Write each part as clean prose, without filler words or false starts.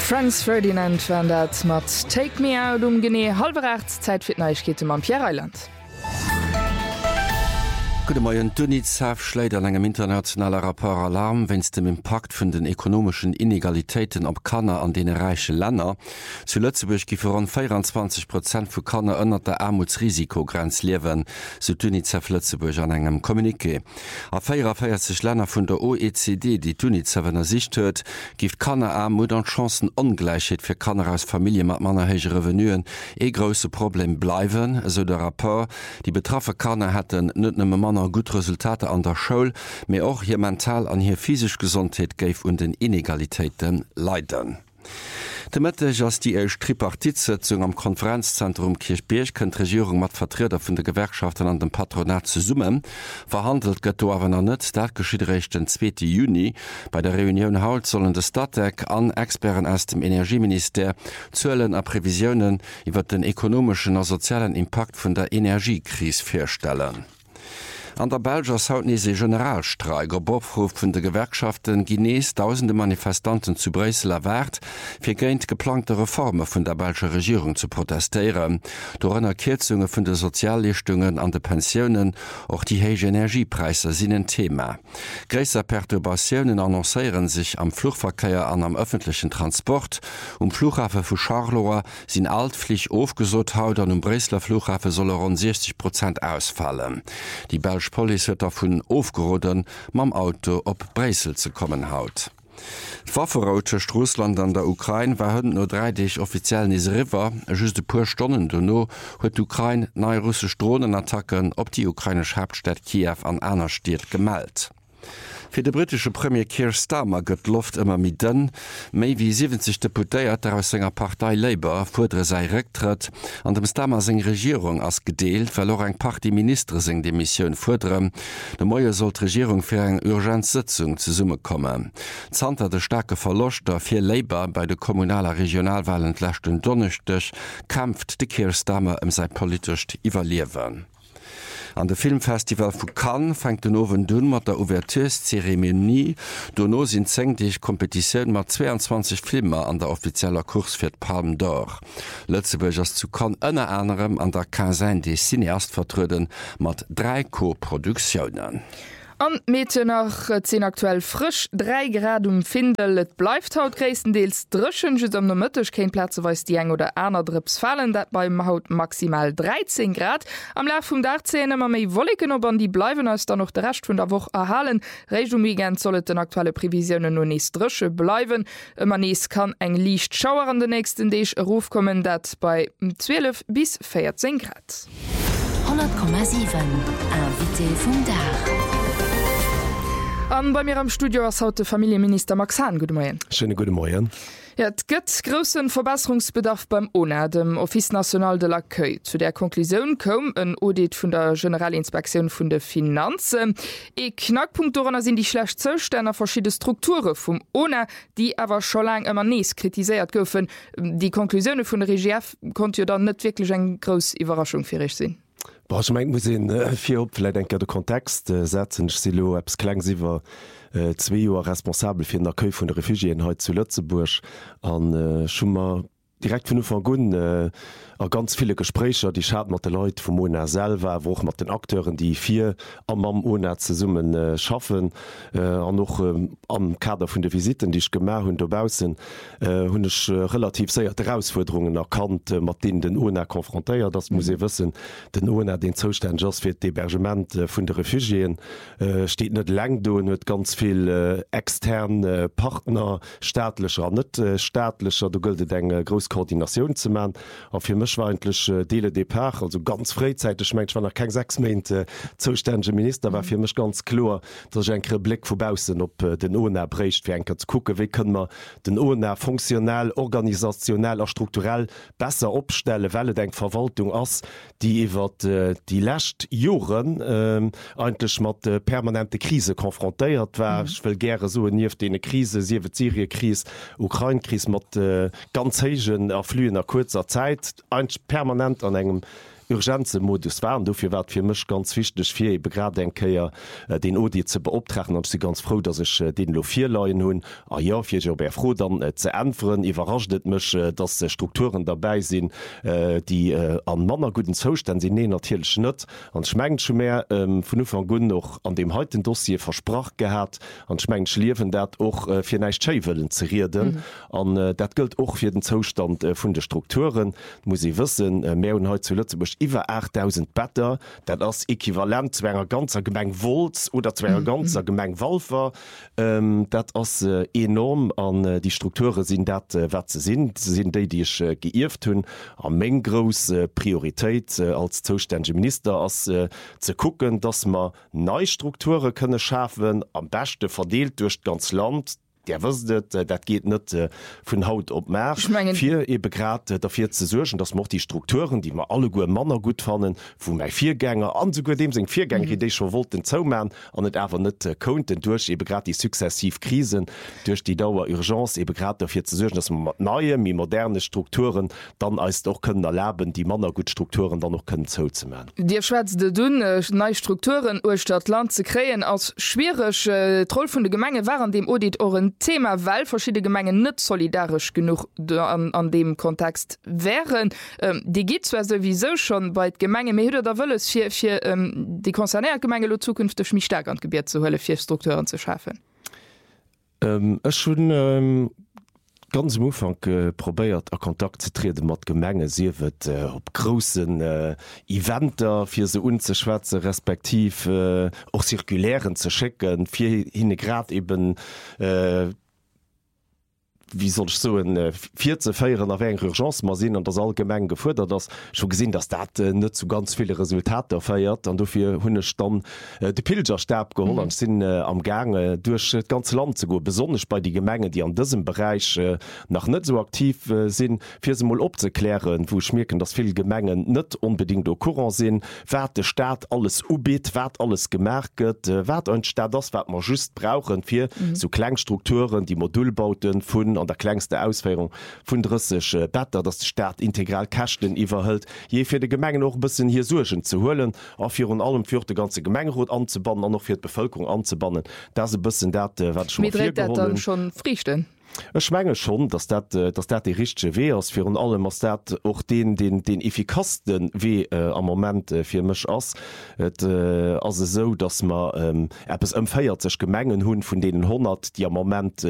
Franz Ferdinand waren dat mat Take Me Out genee halberacht Zeit fir Neichkete am Pierre Island. Maien Dunizaf schläit an engem internationaler Rapport Alarm, wenns dem Impact vun den ekonomischen Inegalitäten op Kanner an dee reiche Länner. Zu Lützeburg gi rund 24% vu Kanner ënner der Armutsrisikogrenz liewen, so Dunizaf Lützeburg an engem Kommuniqué. A 44 Länner vun der OECD, die Dunizafënner Sicht huet, gift Kanner Armut an Chancenongleichheet fir Kanner aus Familie mat mannerhége Revenuen grosse Problem bleiwen, so der Rapport. Die betraffe Kanner hätten net nëmme Manner gut Resultate an der Schule, mir auch hier mental an hier physisch Gesundheit geif und den Inegalitäten leiden. Damit ass die Tripartitsitzung am Konferenzzentrum Kirchberg kënnt Regierung mat Vertreter vun de Gewerkschaften an dem Patronat ze summen, verhandelt gëtt awer net, dat geschiedrecht den 2. Juni. Bei der Reunion haut sollen de Stadtdeck an Experten aus dem Energieminister zuelen a Prävisionen iwwer den ekonomischen a sozialen Impact vun der Energiekrise firstellen. An der Belger hautnese Generalstreik op Opruf vun de Gewerkschaften Guineas tausende Manifestanten zu Bresel erwärt, fir géint geplante Reforme vun der Belger Regierung zu protestieren. Dorënner Kürzunge vun de Sozialleistungen an de Pensionen och die héige Energiepreise sinn ein Thema. Gräser Perturbationen annoncéieren sich am Flugverkehr an am öffentlichen Transport. Flughafen vu Charleroi sinn altpflich aufgesot haut an Bresler Flughafen soll rund 60% ausfallen. Die Belgische Police huet davon aufgeroden, mam Auto op Bresel zu kommen haut. Waffenroute Russland an der Ukraine war hënn no 3 offiziell nis River, just de puer Stonnen donno huet Ukraine nei russsisch Drohnenattacken op die ukrainisch Hauptstadt Kiew an einer Stadt gemeldet. Für de britische Premier Keir Starmer gëtt Luft immer mit dünn. Méi wie 70 Deputéiert aus senger Partei Labour fordere sei Rücktritt. An dem Starmer seg Regierung ass gedeelt, verlor eng Partyminister seg de Mission fordere. De Moie sollt Regierung fir eng Urgenzsitzung zu Summe kommen. Zanter de starke Verloster fir Labour bei de kommunaler Regionalwahlen lächten Donnerstag kämpft de Keir Starmer sei politisch Ivaliewen. An de Filmfestival vu Cannes fängt den Owen dun mat der Ouverturezeremonie. Donno sind zengdig Kompetitionen mat 22 Filme an der offizieller Kurs fir Palme d'Or. Lützeburg ass zu Cannes ënner anderem an der Quinzaine des Cinéastes vertruden mat 3 Co-Produktionen. An Mete nach 10 aktuell frisch 3 Grad Findel, et bleibt haut gräendeels drschen just am der Mëttech kein Platze weis die eng oder einer Drips fallen, dat beim Haut maximal 13 Grad. Am Lauf vum 18 ma méi wolleken op an die bleiwen als da noch der Rest vun der Woch erhalen. Regumigent sollet den aktuelle Prävisionen no nees drsche bleiwen. Man nees kann eng liicht Schauer an den nächsten Deeg rufkommen, dat bei 12 bis 14 Grad. 100,7 Invité vum Dach. Bei mir am Studio as haut Familienminister Max Hahn. Guten Morgen. Schöne guten Morgen. Ja, et gëtt grossen Verbesserungsbedarf beim ONA, dem Office National de l'Accueil. Zu der Konklusion kom ein Audit vun der Generalinspektion vun de Finanzen. Knackpunkt daran sind die schlecht Zostänner verschiedene Strukturen vum ONA, die aber schon lang immer nees kritisiert goufen. Die Konklusionen vun der RGF konnte ja dann net wirklich eng gross Überraschung für ich sinn. Ich mein, muss fir opläit enker de Kontext setzen silo Apps klengsiwer 2 Joer responsabel fir der Köi vun der Refugien heute zu Lützeburg an Schummer direkt vun van Gunn a ganz viele Gesprächer, die schaden mat de Leute vum ONA selber, woch mat den Akteuren, die 4 am ONA ze summen schaffen, an noch am Kader vun de Visiten, die ich gemer hun dobausen hunnech relativ séiert Herausforderungen erkannt, mat denen den ONA konfrontéiert. Das muss wissen, den ONA den Zostand just fir d'Hébergement vun de Refugien steht net lang do, net ganz viel extern Partner staatlicher net staatlicher, du gëlt eng Großkoordination zu machen. Auf hier mischweintlich Dele Depart, also ganz freizeitig, ich war noch kein 6 Monate zuständige Minister, war für mich ganz klar, dass ich einen Blick vorbausen, ob den ONA bricht, wie zu gucken, wie können wir den ONA funktionell, organisationell und strukturell besser aufstellen, weil es Verwaltung ist, die über die letzten Jahren eigentlich mit permanente Krise konfrontiert war. Ich will gerne so nie auf die Krise, Syrien-Krise, Ukraine-Krise mit ganz heigen Erflühen nach kurzer Zeit, permanent an engem Urgenzemodus waren dofir wat fir mech ganz wichtig fir begrad denkeier den Odi ze beoptrachen an sie ganz froh, dat ich den Lo4 leiien hunn ja fir froh dann ze enferen iwwerraschtet mech dat Strukturen dabei sinn die an Manner guten Zostand sinn natürlich net an schmengend schon mehr vun van Gun noch an dem heutigen Dossier versprach gehabt an schmengend schliefen dat och fir neichtwellen ze reden an dat gilt och fir den Zostand vun de Strukturen muss ich wissen mehr und heute zu Lützeburg iwwer 8000 Better dat ass äquivalent zwer ganzer Gemeng Volz oder zwer ganzer Gemeng Walfer dat ass enorm an die Strukture sind dat wat ze sind die ich geirft hunn am meng gros Priorität als zuständige Minister as ze gucken, dass man Neustrukture könne schaffen am beste verdeelt durch ganz Land. Der wüstet, dat geht net vun Haut op Märsch. Vier begrad dafür ze sorgen, dass mo die Strukturen, die man alle go Manner gut fannen, wo mei Viergänger an dem se Viergänger idee schon wollten zoumen an net ewer net konten durch begrad die sukzessiv Krisen durch die Dauer Urgenz begrad dafür ze sorgen, dass man neue mi moderne Strukturen dann als doch können erlauben, die Manner gut Strukturen dann noch können zo zu machen. Dir schwätzte dun neue Strukturen Stadt Land zu kreen als schwierig Troll vun de Gemenge waren dem Audit oren Thema, weil verschiedene Gemengen nicht solidarisch genug an dem Kontext wären. Die geht zwar sowieso schon bei Gemenge mehr da will es für die Konzernärgemenge zukünftig mich stärker an Gebiet zu Hölle 4 Strukturen zu schaffen. Es schon ganz am Anfang probiert a Kontakt zu treten mat Gemenge sie wird op großen Eventer fir se unzeschwäze respektiv auch zirkulären zu schicken fir hin grad eben wie soll ich so en 14 feieren a eng Urgenz ma sinn an das allgemeng gefordert das schon gesinn, dass dat net zu ganz viele Resultate feiert an dofir hunne dann de Pilgerstab geholt an sinn am Gange durch ganz Land zu go besonders bei die Gemenge, die an diesem Bereich nach net so aktiv sinn fir se mal opzeklären, wo schmirken dass viel Gemengen net unbedingt o Courant sinn, wat de Staat alles ubit, wat alles gemerket, wat ein Staat das wat man just brauchen fir so Kleinstrukturen, die Modulbauten vun an der kleinste Ausfäung vun russsisch Better, dass der Staat integral Kachten iwwerhält, je fir de Gemengen noch bisssen hier Surgen zu hullen, a fir un allem fir de ganze Gemengerot anzubannen, an noch fir d Bevölkerung anzubannen. Da se bisssen dat wat schon frichten. Ich meine schon, dass dat die richtige Weh ist für allem was dat auch den effikasten Weh am Moment für mich ass also so, dass man es feiert sich Gemengen hun von denen 100, die am Moment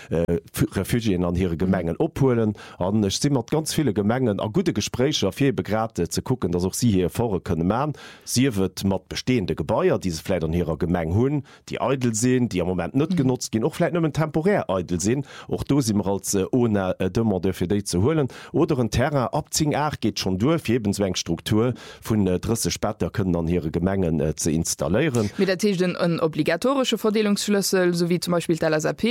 Refugien an ihre Gemengen opholen an ich stimme ganz viele Gemengen a gute Gespräche auf hier begrate zu gucken, dass auch sie hier vor können man sie wird mat bestehende Gebäude diese vielleicht an ihrer Gemeng hun, die eitel sind, die am Moment nicht genutzt gehen, auch vielleicht nur temporär eitel sind. Auch do si als ohne Dëmmer defir déi ze holen oder een Terra abzing geht schon durch ebenzweng Struktur vun dresse Spetter können an ihre Gemengen ze installieren. Mit der den een obligatorische Verdelungsschlüssel sowie zum Beispiel der LASAP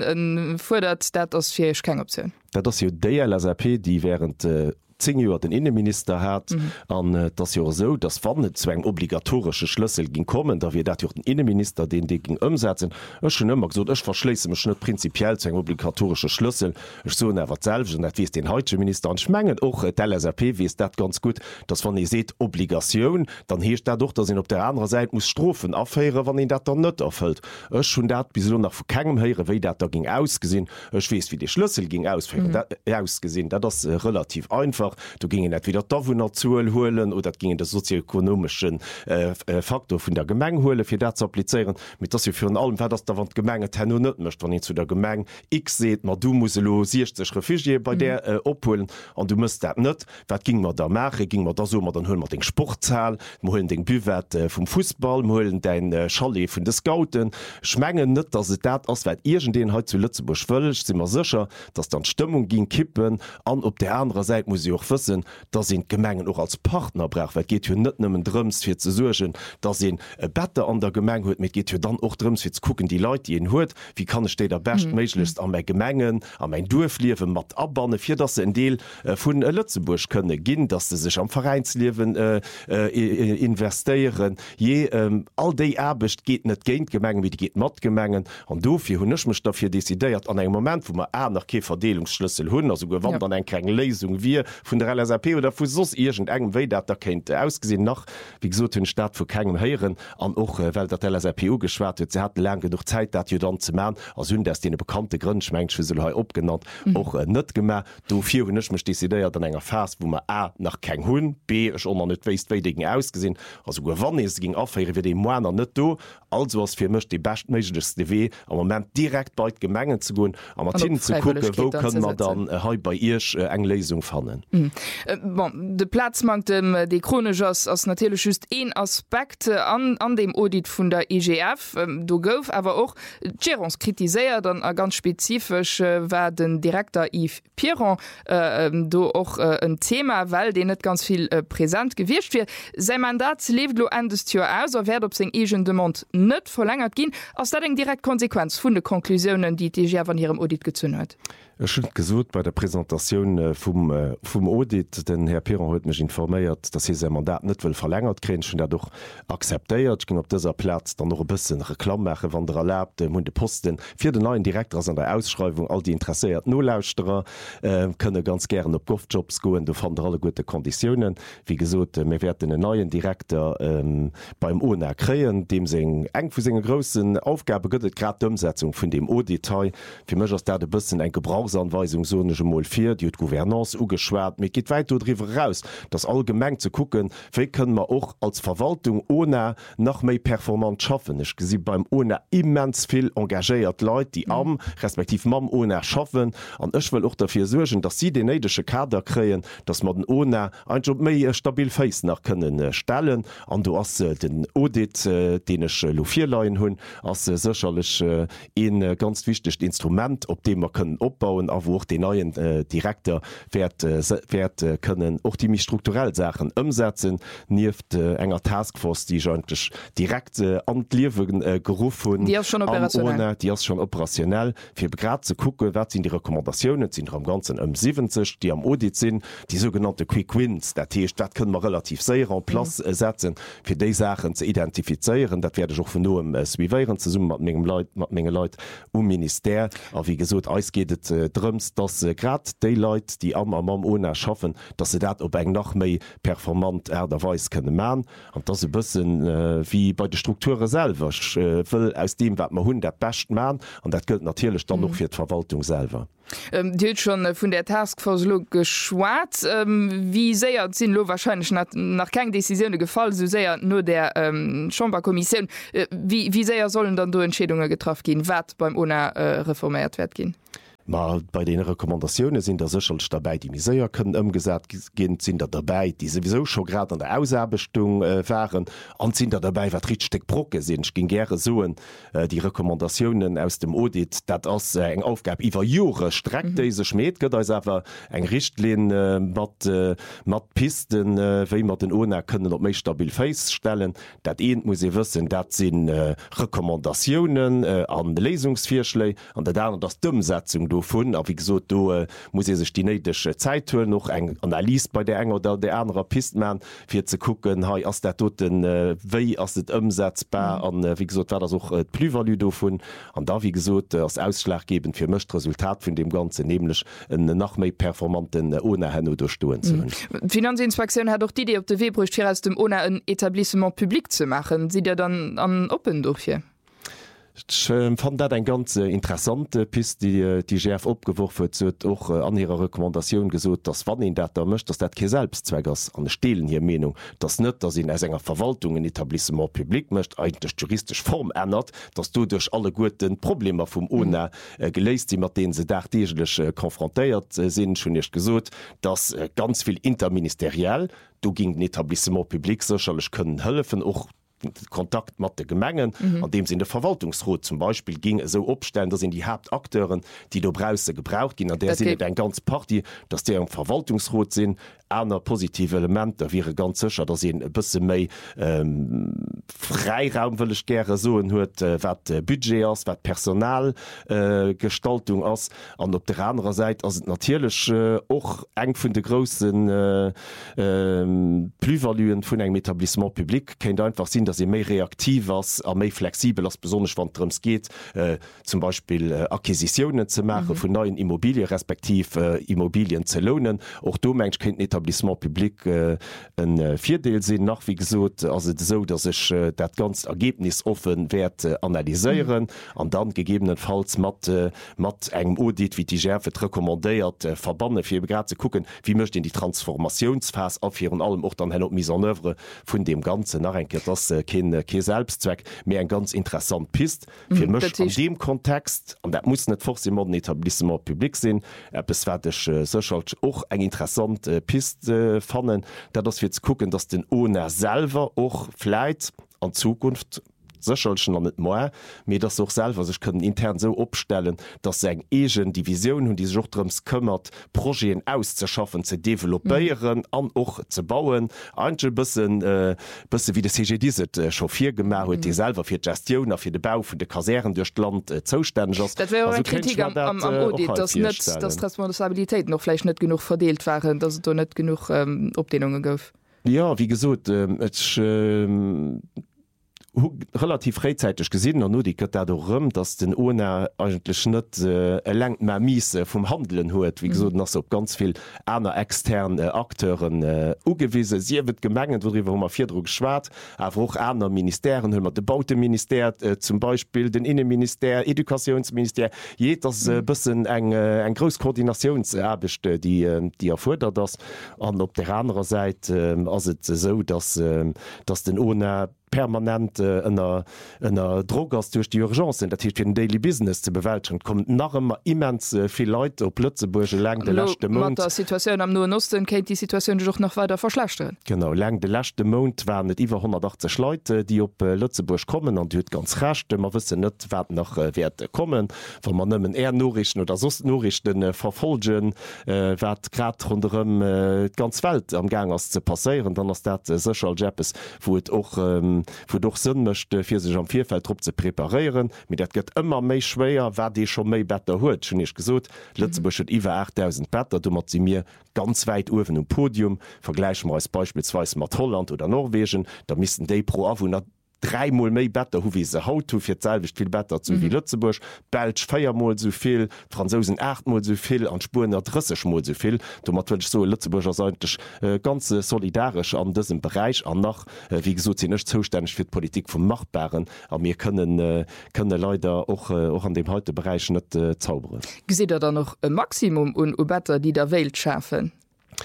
fordert dat as fir kein Option. Dat jo DLASAP, die während 10 Jahre den Innenminister hat an das ja so, dass wann zwang obligatorische Schlüssel ging kommen, da wir dat den Innenminister den ging umsetzen schon immer gesagt, ich verschließe mich nicht prinzipiell zu obligatorische Schlüssel ich so selbst wie es den heute Minister anschmengen auch LASAP wie ist dat ganz gut, dass wann ihr seht Obligation, dann hecht dadurch, dass ihn auf der anderen Seite muss Strophen aufhören, wann ihn dat dann nicht erfüllt. Ich schon dat bis nach keinem höre wie dat da ging ausgesehen, ich weiß wie die Schlüssel ging ausgesehen, das relativ einfach. Du gingen net wieder da zuuel holen oder gingen der sozioökonomischen Faktor vun der Gemenghohle fir dat zu appliieren, mit dass für allem dass der Wand Gemenge net mcht wann zu der Gemeng X seht man du muss losiert sech Refugie bei der opholen an du musst dat net wat ging man da mache ging man da so dann hunn man den Sportzahl holen den Bywert vom Fußball holen dein Chalet vun de Scouten schmengen net dass se dat ass irgend den he zu Lützeburg schwëllech si immer sicher, dass dann Stimmung ging kippen an op der andere Seite muss auch wissen, da sind Gemengen auch als Partner brauch, weil geht net nëmmen drums fir ze sugen, da se Bette an der Gemeng huet, mit geht dann auch drums fir gucken die Leute die huet, wie kann es ste der best Mlist an mei Gemengen, an mein Durfliewen mat abbanne, fir dat se en Deel vun Lützeburg könne ginn, dass se sich am Vereinsliewen investieren. Je all déi erbecht geht net géint Gemengen, wie die geht mat Gemengen an dofir hunnech mech dafür desideiert an eng Moment, wo man nach ke Verdelungsschlüssel hunn, also gewandt an eng keng Lesung wie vun der LSAP oder vu sos irgend engem Wéi dat der kennt ausgesinn nach wie gesagt hunn Staat vu kegem heieren an och well dat LSAPU geschwert huet. Se hat lang genug Zeit dat jo dann ze ma as hunn ders de bekannte Grënschmengschwsel ha opgenannt och net gemer do fir hunnech mecht décidéiert an enger Fas, wo man A nach keng hunn B ech onder net weistwéigen ausgesinn also go wann is ging aféiere fir de Moer net do also ass fir mcht de bestmeigste DW am moment direkt beiit Gemengen zu goen am Martin zu gucken wo können man dann ha bei Isch eng Lesung fannen. Bon, de Platz mangt de chronisch ass natürlich just een Aspekt an dem Audit vun der IGF du gouf aber auch Gerons kritiséiert dann ganz spezifisch war den Direktor Yves Piron do auch ein Thema weil de net ganz viel präsent gewircht wird sein Mandat lebt lo an des Tür aus werd op se egent demont net verlängert gin aus dat eng direkt Konsequenz vun de Konklusionen die DG an ihrem Audit gezünn hat. Schon gesot bei der Präsentation vum Audit den Herr Piron huet mech informéiert, dat se Mandat net will verlängert kren schon doch akzeptéiert gin op dieser Platz dann noch ein bisschen Reklammecher wann der erlaubt hun de Posten fir den neuen Direktor an der Ausschreibung all die interessiert Nolauusterer könne ganz gern op Golfjobs goen du fan alle gute Konditionen wie gesot mir werden den neuen Direktor beim ONA kreen dem se eng vu se großen Aufgabe gëtt grad Umsetzung vun dem Auditai fir mechers der de bisssen eng Gebrauchsanweisung so Mol 4 die Gouvernance ugeschwert mir geht weit drüber raus das allgemeng zu gucken wie können wir auch als Verwaltung ohne noch méi performant schaffen ich gesi beim ohne immens viel engagéiert Leute die am respektiv Mam ohne schaffen an ich will auch dafür sorgen dass sie den nedische Kader kreen dass man den ohne ein Job méi stabil face nach können stellen an du hast den Audit den ich Lo4 hun als sicherlich ein ganz wichtig Instrument op dem man können opbauen a wo den neuen Direktor können auch die mich strukturell Sachen umsetzen nieft enger Taskforce die direkt anliewen gerufen die schon operationell fir grad zu gucken wat sind die Rekommandationen sind am ganzen 70 die am Audit sind die sogenannte Quick Wins der Stadt können man relativ sehr an Platz setzen für die Sachen zu identifizieren dat werde ich auch von nur wieieren zu summen Menge Leute Minister aber wie gesagt ausgeht drümst dass grad Daylight die am ohne schaffen dass sie dat op eng noch méi performant derweis können man und das bisschen wie bei der Strukture selber will aus dem wat man hun der best man und dat gilt natürlich dann noch für die Verwaltung selber. Die schon vun der Taskforce geschwarz wie séiert sinn lo wahrscheinlich nach keng Decisionune gefallen so séier nur der Chamberkommission wie séier sollen dann do Entschädungen getroffen gin wat beim ONA reformiert werd gin. Mal bei den Rekommandationen sind der sicherlich dabei, die Miséier können umgesat gehen, sind da dabei, die sowieso schon gerade an der Ausarbestung waren und sind da dabei, wat Richtsteck Brocke sind. Ich ging gerne suchen, die Rekommandationen aus dem Audit, dat as eng Aufgabe iwwer Jure streckt diese Schmied aber eng Richtlinie mat Pisten, wie man den ONA können op méi stabil feststellen. Dat muss ich wissen, dat sind Rekommandationen an Lesungsvierschläge an der dann das Umsetzung davon, aber wie gesagt, da muss sich die nötige Zeit tun, noch eine Analyse bei der einen oder der anderen Pistmann, für zu gucken, hey, ist der Toten, wie ist es umsetzbar, und wie gesagt, war das auch die Plus-Value davon, und da, wie gesagt, das ausschlaggebend für das Resultat von dem Ganzen, nämlich einen noch mehr performanten ONA durchstehen zu können. Die Finanzinspektion hat auch die Idee, auf der Weg für aus dem ONA ein Etablissement publik zu machen. Sieht ihr dann an Open durch hier? Ich fand dat ein ganz interessante Pist die GF opgeworfen huet och an ihrer Rekommandation gesot, dass wann in dat mcht, dass dat ke selbstzweckers an stehlen hier Menung das net dass in as enger Verwaltung ein Etablissement publik mcht eigentlich juristisch Form ändert, dass du durch alle guten Probleme vom ONA geleist die mat den se daglich konfrontiert sind schon nicht gesot, dass ganz viel interministeriell du ging ein Etablissement publik sicherlich können helfen auch Kontakt mat de Gemengen an dem sie in der Verwaltungsrot zum Beispiel ging so opstellen, da sind die Hauptakteuren, die do brause gebraucht gin an der sinne ein ganz Party, dass der am Verwaltungsrot sind einer positive Element, da wäre ganz sicher, da sie bisse méi Freiraum willch gerne so huet wat Budget ass, wat Personalgestaltung ass an op der anderen Seite as natürlich och eng vun de großen Plus-Valuen vun engem Etablissement publik kennt einfach sinn, dass sie méi reaktiv as a méi flexibel as besonders wann drums geht zum Beispiel Akquisitionen zu machen von neuen Immobilien respektiv Immobilien zu lohnen. Auch du mensch kennt Etablissement publik ein Vierdeel sinn nach wie gesot also so dass ich dat ganz Ergebnis offen wert analyseieren an dann gegebenenfalls mat engem Audit wie die Schärfe rekommandeiert verbannen fir grad zu gucken wie möchte die Transformationsphase aufhören allem auch dann op mis an œuvre vun dem ganze nachenke das kind selbstzweck mir ein ganz interessant pist fir mcht in dem Kontext an dat muss net for modern Etablissement publik sinn beswerdech sech och eng interessant pist fannen dat das wir gucken dass den Owner selber och fleit an Zukunft schon net mehr mir das auch selber sich können intern so opstellen dass se egen Division und die Suchtrums kümmert Projekten auszuschaffen zu developieren an och zu bauen ein bisschen wie das CGD schon viel gemacht hat die selber für Gestion für den Bau von der Kaseren durch Land zuständig ist das Responsabilität noch vielleicht nicht genug verdeelt waren dass du nicht genug Obdehnungen gouf ja wie gesagt relativ freizeitig gesinn an nur die Kat rum dass den Owner eigentlich net lenkt ma miese vom Handeln huet wie gesagt nas op ganz viel einer externe Akteuren ugewiese sie wird gemengen worüber vierdruck schwarz aber auch einer Ministerien hummer de Bauteminister zum Beispiel den Innenminister Edukationsminister das bisssen eng Großkoordinationserbechte die erfordert das an op der anderen Seite as so dass den Owner permanent ënner Drogers durch die Urgenzen, dat fir den Daily Business ze bewälschen kommt nach immer immens viel Leute op Plötzeburge lang de lachte Mond der Situation am Nosten kennt die Situation doch noch weiter verschlechteren. Genau lang de lachte Mond waren net iwwer 180 Leute, die op Lützeburg kommen an huet ganz racht man wisse net werden noch Wert kommen, Wa man nëmmen Ä Norrichten oder sos Norrichten verfolgen wat grad runm ganz Welt am Gang as ze passerieren, dann ass dat Social Jappes wo och wo doch sinn mechte fir sech am Vierfeld trop ze preparieren, mit dat gëtt immer méi schwéier, wer Di schon méi better huet schon ich gesot Lützeburg iwwer 8000 Better, du mat sie mir ganz weit owen um Podium vergleichen wir als beispielsweise mat Holland oder Norwegen, da missen déi pro a 3mal méi better hu wie se haut fir selwicht viel better zu wie Lützeburg, Belsch 4mal soviel, Franzosen 8mal soviel an Spuren 30mal soviel. Du mat so Lützeburger sech ganz solidarisch an diesem Bereich an nach wie gesot sie nicht zuständig fir Politik vom Machbaren, aber mir können leider auch an dem heute Bereich net zauberen. Geseht er da noch ein Maximum und better die der Welt schaffen?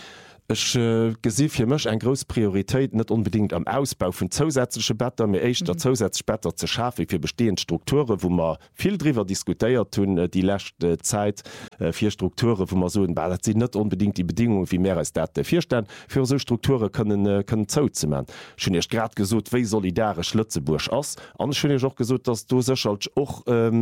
Ich gesehen für mich eine große Priorität nicht unbedingt am Ausbau von zusätzlichen Betten, mir echt zusätzlich Betten zu schaffen für bestehende Strukturen, wo man viel drüber diskutiert tun die letzte Zeit für Strukturen, wo man so das sind nicht unbedingt die Bedingungen wie mehr als das vierstellen für so Strukturen können zuzumachen. Schon erst gerade gesagt, wie solidarisch Lützeburg ist, und schon erst auch gesagt, dass du sicher auch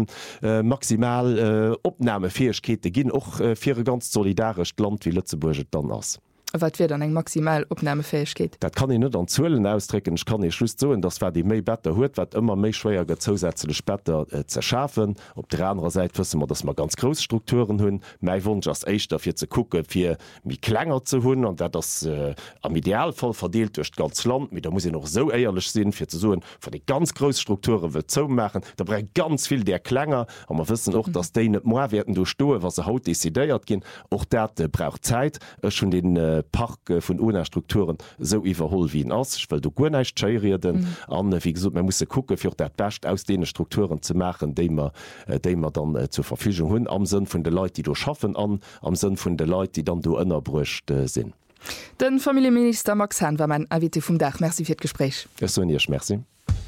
maximal Aufnahmefähigkeiten gehen auch für ein ganz solidarisches Land wie Lützeburg dann ist. Wat wir dann eng maximal opnahmefähig geht. Dat kann ich net an Zuelen ausstrecken. Ich kann nicht schluss so, dass wer die méi better huet, wat immer méi schwéier get zusätzlich Better zerschafen. Op der anderen Seite wissen wir, dass man ganz groß Strukturen hunn. Mei Wunsch als echt dafür zu gucken, fir mi klenger zu hunn und dat das am Idealfall verdeelt durch ganz Land. Mit da muss ich noch so eierlich sinn fir zu suchen von die ganz groß Strukturen wird zo machen. Da bre ganz viel der Klänger, aber wir wissen auch, dass de net more werden durch Stohe, was er haut desideiert gin. Auch dat braucht Zeit schon den Park von UNA-Strukturen so überhol wie ass, weil du go nicht scheirieren an wie gesagt, man muss gucken für dat best aus den Strukturen zu machen, de man dann zur Verfügung hun am Sinn von de Leute, die du schaffen an am Sinn von de Leute, die dann du ënnerbrucht sind. Den Familienminister Max Hahn war mein Invité vom Dach. Merci für das Gespräch. Merci.